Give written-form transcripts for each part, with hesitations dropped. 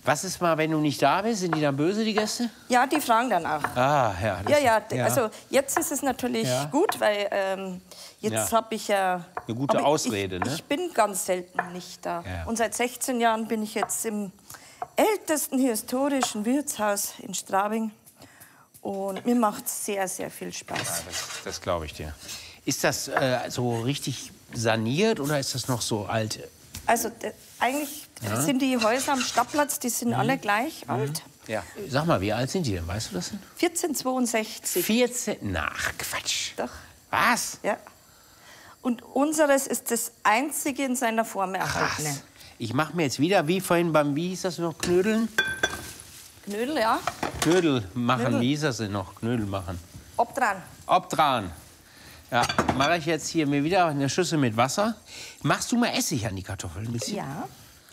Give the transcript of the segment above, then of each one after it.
Was ist mal, wenn du nicht da bist? Sind die dann böse, die Gäste? Ja, die fragen dann auch. Ah, ja. Ja, also jetzt ist es natürlich gut, weil jetzt habe ich ja... Eine gute Ausrede, ne? Ich bin ganz selten nicht da. Ja. Und seit 16 Jahren bin ich jetzt im ältesten historischen Wirtshaus in Straubing. Und mir macht es sehr, sehr viel Spaß. Ja, das glaube ich dir. Ist das so richtig saniert oder ist das noch so alt? Also eigentlich sind die Häuser am Stadtplatz, die sind alle gleich alt. Ja. Sag mal, wie alt sind die denn? Weißt du das denn? 1462. 14? Nach Quatsch. Doch. Was? Ja. Und unseres ist das einzige in seiner Form erhaltene. Krass. Ich mache mir jetzt wieder, wie vorhin beim, wie hieß das noch, Knödeln? Knödel, ja. Knödel machen, Knödel. wie hieß das denn noch? Knödel machen. Obdran. Obdran. Ja, mache ich jetzt hier mir wieder eine Schüssel mit Wasser. Machst du mal Essig an die Kartoffeln ein bisschen? Ja.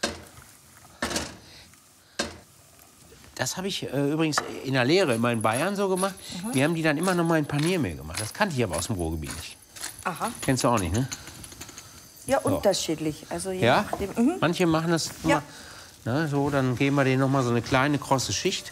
Das habe ich übrigens in der Lehre immer in Bayern so gemacht. Wir haben die dann immer noch mal in Paniermehl gemacht. Das kannte ich aber aus dem Ruhrgebiet nicht. Aha. Kennst du auch nicht, ne? Ja, unterschiedlich. Also je Ja? nachdem. Manche machen das immer, ne, so, dann geben wir denen noch mal so eine kleine, krosse Schicht.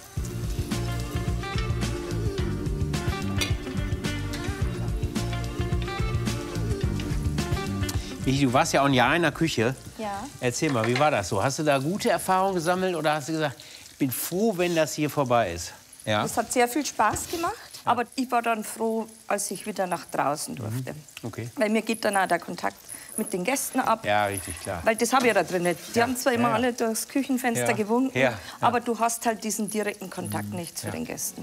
Michi, du warst ja auch ein Jahr in der Küche. Ja. Erzähl mal, wie war das so? Hast du da gute Erfahrungen gesammelt oder hast du gesagt, ich bin froh, wenn das hier vorbei ist? Ja. Das hat sehr viel Spaß gemacht. Aber ich war dann froh, als ich wieder nach draußen durfte. Okay. Weil mir geht dann auch der Kontakt mit den Gästen ab. Ja, richtig, klar. Weil das habe ich ja da drin nicht. Die haben zwar immer alle durchs Küchenfenster gewunken, aber du hast halt diesen direkten Kontakt nicht zu den Gästen.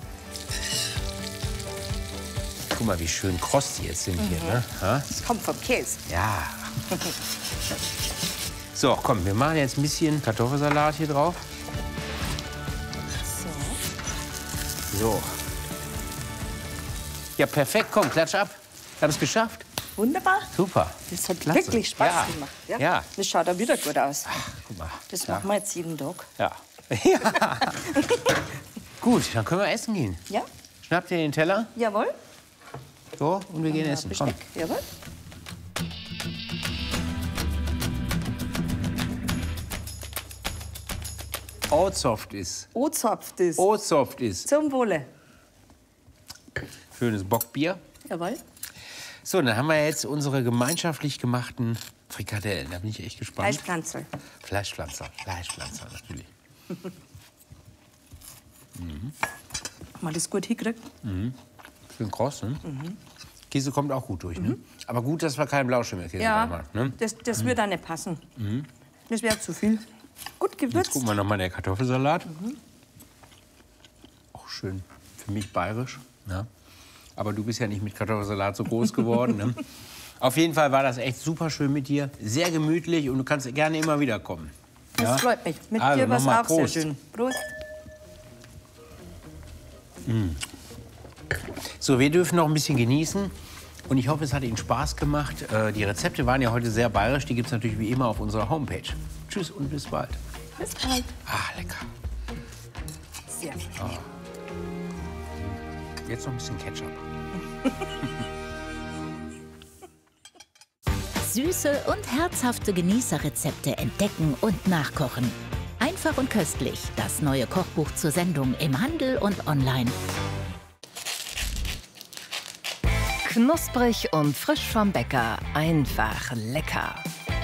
Guck mal, wie schön kross die jetzt sind hier, ne? Ha? Das kommt vom Käse. Ja. So, komm, wir machen jetzt ein bisschen Kartoffelsalat hier drauf. So. Ja, perfekt, komm, klatsch ab. Ich habe es geschafft. Wunderbar. Super. Das hat Klasse. wirklich Spaß Ja. gemacht. Ja. Das schaut auch wieder gut aus. Guck mal. Das machen wir jetzt jeden Tag. Ja. Ja. Gut, dann können wir essen gehen. Ja? Schnapp dir den Teller. Jawohl. So, und wir gehen essen. Komm. Besteck. Jawohl. Oatsoft ist. Ozapft ist. Oatsoft ist. Zum Wohle. Schönes Bockbier. Jawohl. So, dann haben wir jetzt unsere gemeinschaftlich gemachten Frikadellen. Da bin ich echt gespannt. Fleischpflanze. Fleischpflanzer. Fleischpflanzer, natürlich. Haben wir das gut hingekriegt? Schön kross, ne? Käse kommt auch gut durch, ne? Aber gut, dass wir keinen Blauschimmelkäse Ja, reinmachen, ne? das würde auch nicht passen. Das wäre zu viel. Gut Jetzt gewürzt. gucken wir noch mal der Kartoffelsalat. Auch schön für mich bayerisch. Ja. Aber du bist ja nicht mit Kartoffelsalat so groß geworden. Ne? Auf jeden Fall war das echt super schön mit dir. Sehr gemütlich und du kannst gerne immer wieder kommen. Das Ja? freut mich. Mit Also, dir war es nochmal auch sehr Prost. schön. Prost. So, wir dürfen noch ein bisschen genießen. Und ich hoffe, es hat Ihnen Spaß gemacht. Die Rezepte waren ja heute sehr bayerisch. Die gibt es natürlich wie immer auf unserer Homepage. Tschüss und bis bald. Bis bald. Ah, lecker. Sehr schön. Jetzt noch ein bisschen Ketchup. Süße und herzhafte Genießerrezepte entdecken und nachkochen. Einfach und köstlich, das neue Kochbuch zur Sendung im Handel und online. Knusprig und frisch vom Bäcker. Einfach lecker.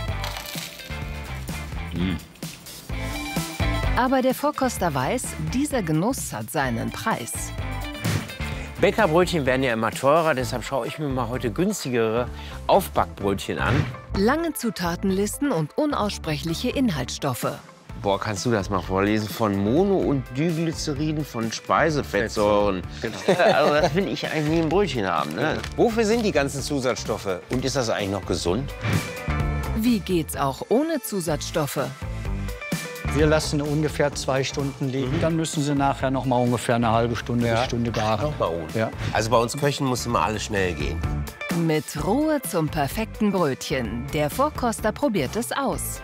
Aber der Vorkoster weiß, dieser Genuss hat seinen Preis. Bäckerbrötchen werden ja immer teurer, deshalb schaue ich mir mal heute günstigere Aufbackbrötchen an. Lange Zutatenlisten und unaussprechliche Inhaltsstoffe. Boah, kannst du das mal vorlesen? Von Mono- und Diglycerin von Speisefettsäuren. Also das will ich eigentlich nie im Brötchen haben. Ne? Wofür sind die ganzen Zusatzstoffe? Und ist das eigentlich noch gesund? Wie geht's auch ohne Zusatzstoffe? Wir lassen ungefähr 2 Stunden liegen. Dann müssen sie nachher noch mal ungefähr eine halbe Stunde bis Stunde garen. Noch mal ohne. Ja. Also bei uns Köchen muss immer alles schnell gehen. Mit Ruhe zum perfekten Brötchen. Der Vorkoster probiert es aus.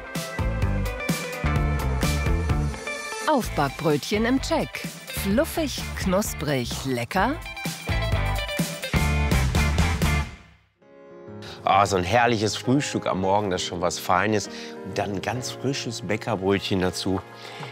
Aufbackbrötchen im Check. Fluffig, knusprig, lecker. Ah, so ein herrliches Frühstück am Morgen, das ist schon was Feines. Und dann ein ganz frisches Bäckerbrötchen dazu.